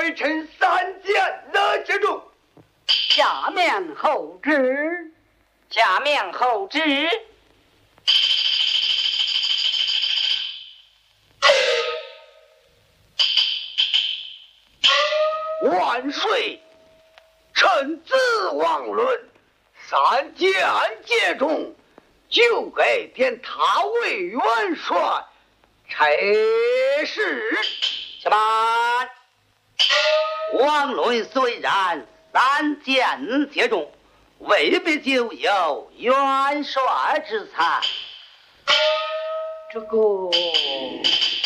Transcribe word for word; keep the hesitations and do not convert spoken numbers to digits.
微臣三见的接住。 下面后旨， 下面后旨。 万岁！臣自王伦，三见接中，就该点他为元帅差事。 且慢，王伦虽然三箭接中，未必就有元帅之才。 这个。